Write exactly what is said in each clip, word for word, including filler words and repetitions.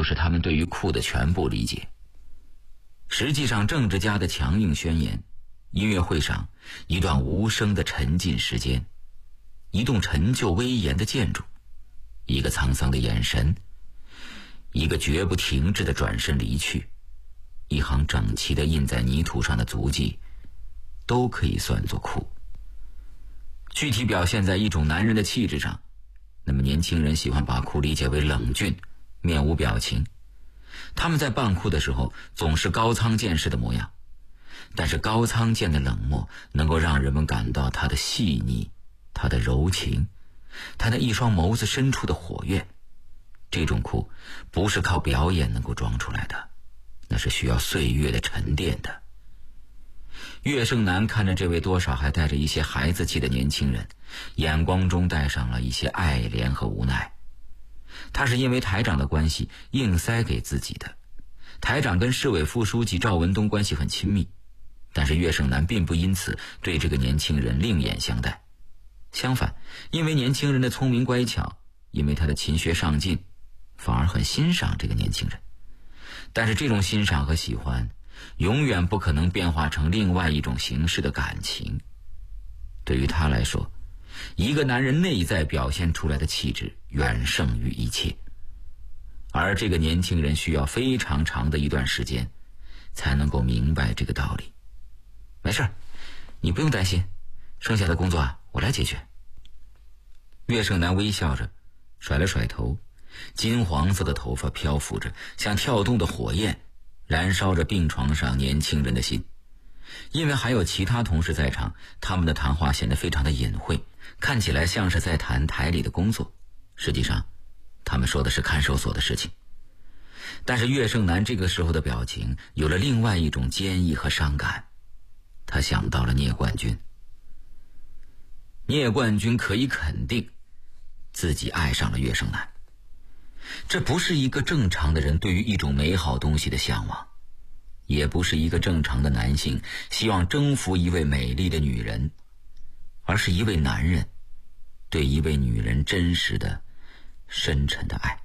就是他们对于酷的全部理解。实际上，政治家的强硬宣言，音乐会上一段无声的沉浸时间，一栋陈旧威严的建筑，一个沧桑的眼神，一个绝不停滞的转身离去，一行整齐的印在泥土上的足迹，都可以算作酷。具体表现在一种男人的气质上，那么年轻人喜欢把酷理解为冷峻，面无表情。他们在扮酷的时候总是高仓健式的模样，但是高仓健的冷漠能够让人们感到他的细腻，他的柔情，他那一双眸子深处的火焰。这种酷不是靠表演能够装出来的，那是需要岁月的沉淀的。岳胜男看着这位多少还带着一些孩子气的年轻人，眼光中带上了一些爱怜和无奈。他是因为台长的关系硬塞给自己的。台长跟市委副书记赵文东关系很亲密，但是岳胜男并不因此对这个年轻人另眼相待。相反，因为年轻人的聪明乖巧，因为他的勤学上进，反而很欣赏这个年轻人。但是这种欣赏和喜欢永远不可能变化成另外一种形式的感情。对于他来说，一个男人内在表现出来的气质远胜于一切，而这个年轻人需要非常长的一段时间才能够明白这个道理。没事，你不用担心，剩下的工作啊，我来解决。岳胜男微笑着甩了甩头，金黄色的头发漂浮着，像跳动的火焰，燃烧着病床上年轻人的心。因为还有其他同事在场，他们的谈话显得非常的隐晦，看起来像是在谈台里的工作，实际上他们说的是看守所的事情。但是岳胜男这个时候的表情有了另外一种坚毅和伤感，他想到了聂冠军。聂冠军可以肯定自己爱上了岳胜男，这不是一个正常的人对于一种美好东西的向往，也不是一个正常的男性希望征服一位美丽的女人，而是一位男人对一位女人真实的深沉的爱。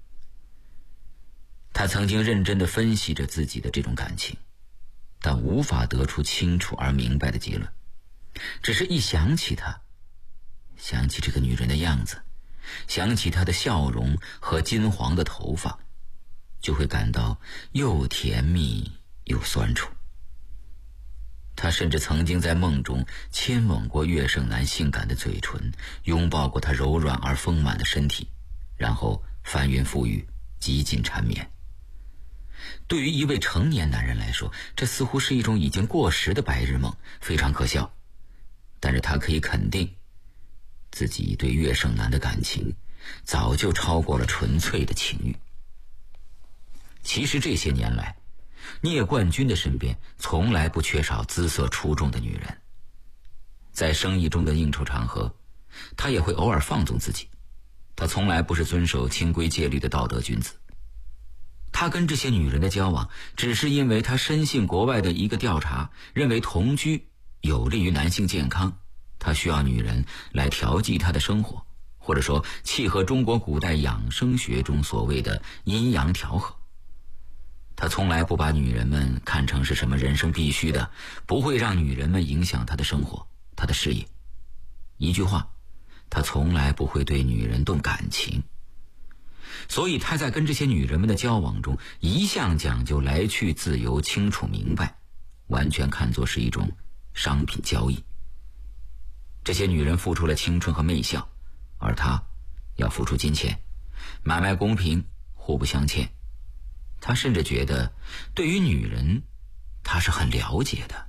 他曾经认真地分析着自己的这种感情，但无法得出清楚而明白的结论，只是一想起她，想起这个女人的样子，想起她的笑容和金黄的头发，就会感到又甜蜜又酸楚。他甚至曾经在梦中亲吻过岳胜男性感的嘴唇，拥抱过他柔软而丰满的身体，然后翻云覆雨，极尽缠绵。对于一位成年男人来说，这似乎是一种已经过时的白日梦，非常可笑。但是他可以肯定，自己对岳胜男的感情早就超过了纯粹的情欲。其实这些年来，聂冠军的身边从来不缺少姿色出众的女人。在生意中的应酬场合，他也会偶尔放纵自己，他从来不是遵守清规戒律的道德君子。他跟这些女人的交往，只是因为他深信国外的一个调查，认为同居有利于男性健康，他需要女人来调剂他的生活，或者说契合中国古代养生学中所谓的阴阳调和。他从来不把女人们看成是什么人生必须的，不会让女人们影响他的生活，他的事业。一句话，他从来不会对女人动感情。所以他在跟这些女人们的交往中，一向讲究来去自由、清楚明白，完全看作是一种商品交易。这些女人付出了青春和媚笑，而他要付出金钱，买卖公平，互不相欠。他甚至觉得对于女人他是很了解的。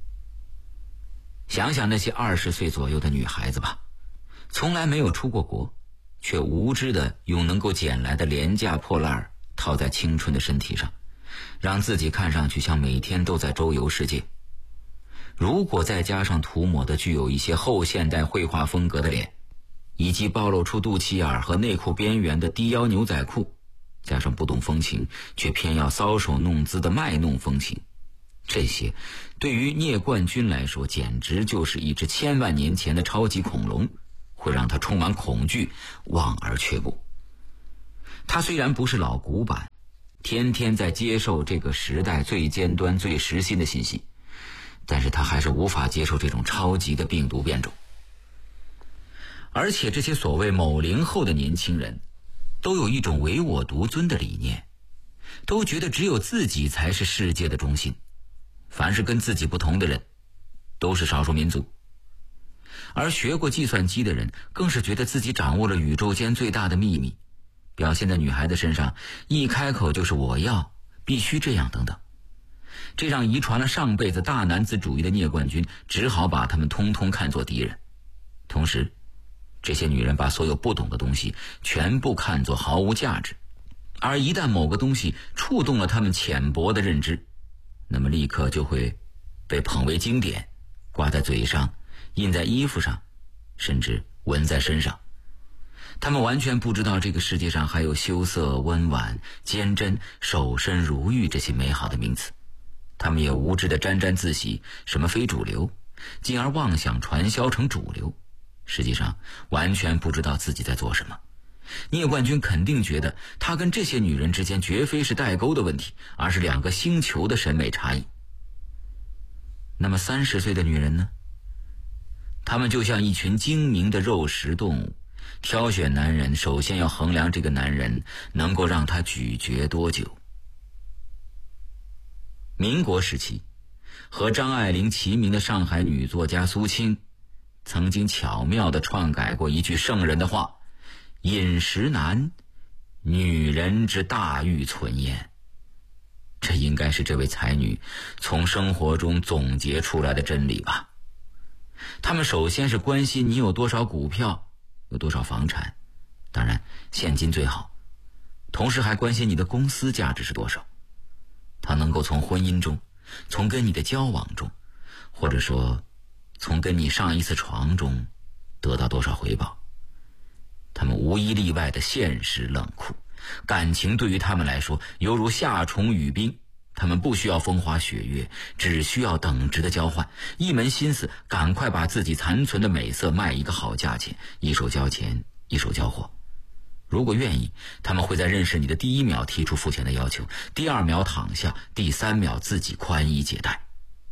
想想那些二十岁左右的女孩子吧，从来没有出过国，却无知的用能够捡来的廉价破烂儿套在青春的身体上，让自己看上去像每天都在周游世界。如果再加上涂抹的具有一些后现代绘画风格的脸，以及暴露出肚脐眼和内裤边缘的低腰牛仔裤，加上不懂风情却偏要搔首弄姿的卖弄风情，这些对于聂冠军来说简直就是一只千万年前的超级恐龙，会让他充满恐惧，望而却步。 他虽然不是老古板，天天在接受这个时代最尖端最时新的信息，但是他还是无法接受这种超级的病毒变种。而且这些所谓某零后的年轻人都有一种唯我独尊的理念，都觉得只有自己才是世界的中心，凡是跟自己不同的人都是少数民族。而学过计算机的人更是觉得自己掌握了宇宙间最大的秘密，表现在女孩子身上一开口就是我要，必须这样等等。这让遗传了上辈子大男子主义的聂冠军只好把他们通通看作敌人。同时这些女人把所有不懂的东西全部看作毫无价值，而一旦某个东西触动了他们浅薄的认知，那么立刻就会被捧为经典，挂在嘴上，印在衣服上，甚至纹在身上。他们完全不知道这个世界上还有羞涩、温婉、坚贞、守身如玉这些美好的名词。他们也无知地沾沾自喜什么非主流，进而妄想传销成主流，实际上完全不知道自己在做什么。聂冠军肯定觉得他跟这些女人之间绝非是代沟的问题，而是两个星球的审美差异。那么三十岁的女人呢？她们就像一群精明的肉食动物，挑选男人首先要衡量这个男人能够让他咀嚼多久。民国时期，和张爱玲齐名的上海女作家苏青曾经巧妙地篡改过一句圣人的话：饮食难，女人之大欲存焉。这应该是这位才女从生活中总结出来的真理吧。他们首先是关心你有多少股票，有多少房产，当然现金最好，同时还关心你的公司价值是多少。他能够从婚姻中，从跟你的交往中，或者说从跟你上一次床中得到多少回报。他们无一例外的现实冷酷，感情对于他们来说犹如夏虫语冰，他们不需要风花雪月，只需要等值的交换，一门心思赶快把自己残存的美色卖一个好价钱，一手交钱一手交货。如果愿意，他们会在认识你的第一秒提出付钱的要求，第二秒躺下，第三秒自己宽衣解带。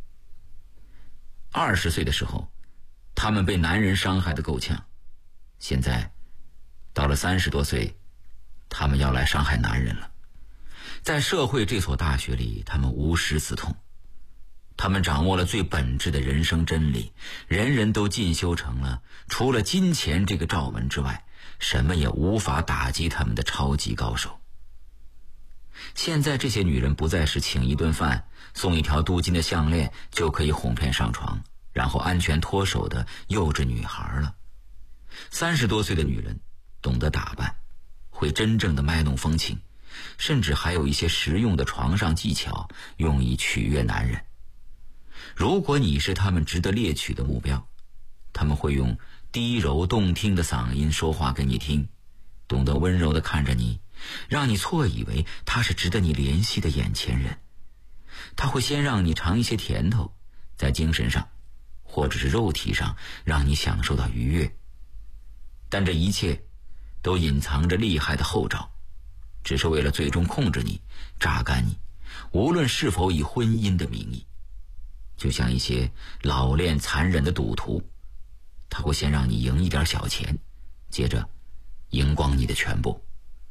二十岁的时候，他们被男人伤害得够呛，现在到了三十多岁，他们要来伤害男人了。在社会这所大学里，他们无师自通，他们掌握了最本质的人生真理，人人都进修成了除了金钱这个罩门之外，什么也无法打击他们的超级高手。现在这些女人不再是请一顿饭，送一条镀金的项链就可以哄骗上床，然后安全脱手的幼稚女孩了。三十多岁的女人懂得打扮，会真正的卖弄风情，甚至还有一些实用的床上技巧用以取悦男人。如果你是他们值得猎取的目标，他们会用低柔动听的嗓音说话给你听，懂得温柔地看着你，让你错以为他是值得你怜惜的眼前人。他会先让你尝一些甜头，在精神上或者是肉体上让你享受到愉悦，但这一切都隐藏着厉害的后兆，只是为了最终控制你，榨干你，无论是否以婚姻的名义。就像一些老练残忍的赌徒，他会先让你赢一点小钱，接着赢光你的全部。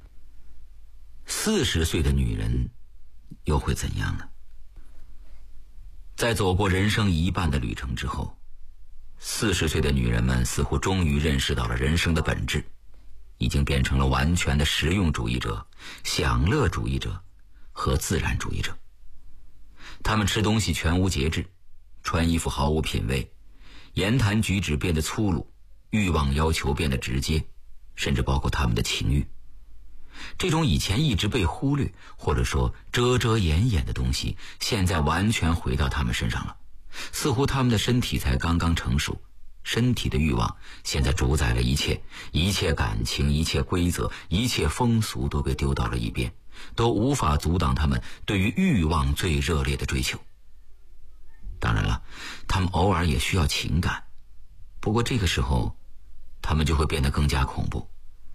四十岁的女人又会怎样呢？在走过人生一半的旅程之后，四十岁的女人们似乎终于认识到了人生的本质，已经变成了完全的实用主义者、享乐主义者和自然主义者。他们吃东西全无节制，穿衣服毫无品味，言谈举止变得粗鲁，欲望要求变得直接，甚至包括他们的情欲。这种以前一直被忽略或者说遮遮掩掩的东西，现在完全回到他们身上了。似乎他们的身体才刚刚成熟，身体的欲望现在主宰了一切，一切感情，一切规则，一切风俗都被丢到了一边，都无法阻挡他们对于欲望最热烈的追求。当然了，他们偶尔也需要情感，不过这个时候他们就会变得更加恐怖。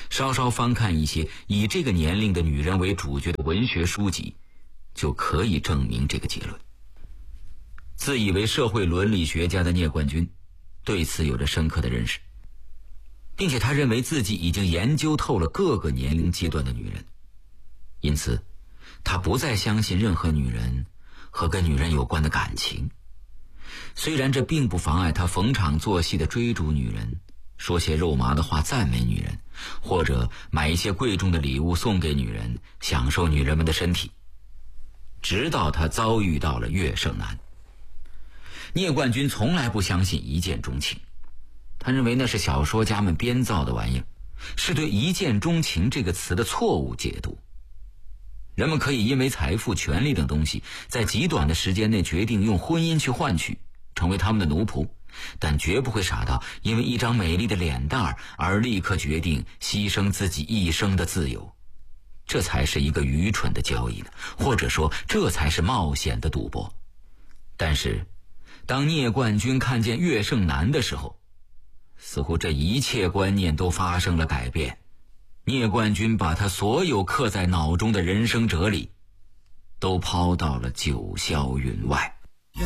稍稍翻看一些以这个年龄的女人为主角的文学书籍，就可以证明这个结论。自以为社会伦理学家的聂冠军对此有着深刻的认识，并且他认为自己已经研究透了各个年龄阶段的女人，因此他不再相信任何女人和跟女人有关的感情。虽然这并不妨碍他逢场作戏的追逐女人，说些肉麻的话赞美女人，或者买一些贵重的礼物送给女人，享受女人们的身体。直到他遭遇到了岳胜男。聂冠军从来不相信一见钟情，他认为那是小说家们编造的玩意儿，是对一见钟情这个词的错误解读。人们可以因为财富、权力等东西，在极短的时间内决定用婚姻去换取，成为他们的奴仆，但绝不会傻到因为一张美丽的脸蛋儿而立刻决定牺牲自己一生的自由。这才是一个愚蠢的交易呢，或者说这才是冒险的赌博。但是当聂冠军看见岳胜男的时候，似乎这一切观念都发生了改变。聂冠军把他所有刻在脑中的人生哲理都抛到了九霄云外。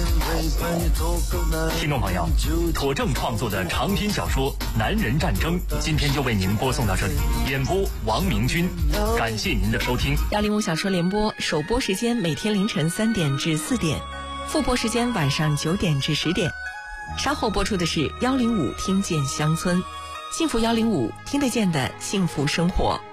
听众朋友，妥正创作的长篇小说《男人战争》今天就为您播送到这里，演播王明军，感谢您的收听。 幺零五小说联播首播时间每天凌晨三点至四点，复播时间晚上九点至十点。稍后播出的是幺零五听见乡村，幸福幺零五听得见的幸福生活。